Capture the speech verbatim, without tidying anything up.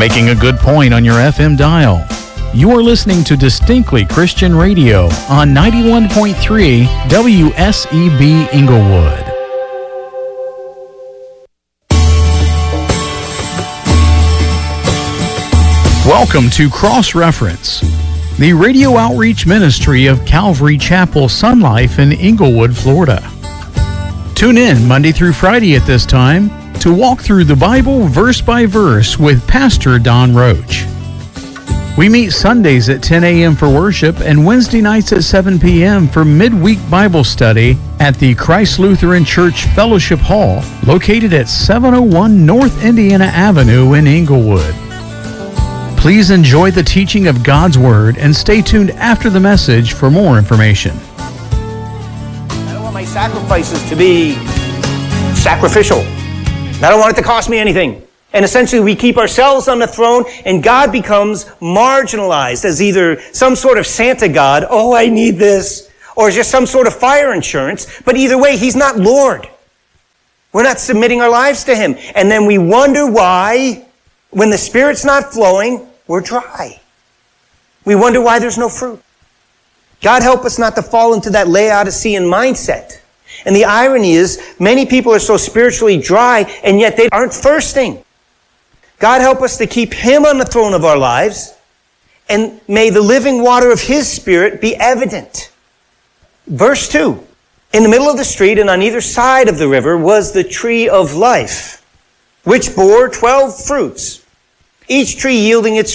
making a good point on your F M dial. You are listening to Distinctly Christian Radio on ninety-one point three W S E B Inglewood. Welcome to Cross Reference, the radio outreach ministry of Calvary Chapel Sun Life in Inglewood, Florida. Tune in Monday through Friday at this time to walk through the Bible verse by verse with Pastor Don Roach. We meet Sundays at ten a.m. for worship and Wednesday nights at seven p.m. for midweek Bible study at the Christ Lutheran Church Fellowship Hall, located at seven oh one North Indiana Avenue in Inglewood. Please enjoy the teaching of God's Word and stay tuned after the message for more information. I don't want my sacrifices to be sacrificial. I don't want it to cost me anything. And essentially we keep ourselves on the throne and God becomes marginalized as either some sort of Santa God, oh, I need this, or just some sort of fire insurance. But either way, He's not Lord. We're not submitting our lives to Him. And then we wonder why, when the Spirit's not flowing, we're dry. We wonder why there's no fruit. God help us not to fall into that Laodicean mindset. And the irony is, many people are so spiritually dry, and yet they aren't thirsting. God help us to keep Him on the throne of our lives, and may the living water of His Spirit be evident. Verse two. In the middle of the street and on either side of the river was the tree of life, which bore twelve fruits, each tree yielding its